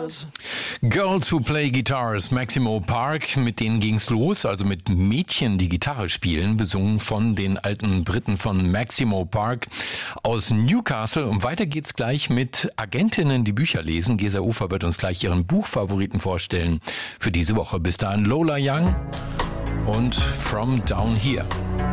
guitars. Girls Who Play Guitars, Maximo Park, mit denen ging's los, also mit Mädchen, die Gitarre spielen, besungen von den alten Briten von Maximo Park aus Newcastle. Und weiter geht's gleich mit Agentinnen, die Bücher lesen. Gesa Ufer wird uns gleich ihren Buchfavoriten vorstellen für diese Woche. Bis dahin Lola Young und From Down Here.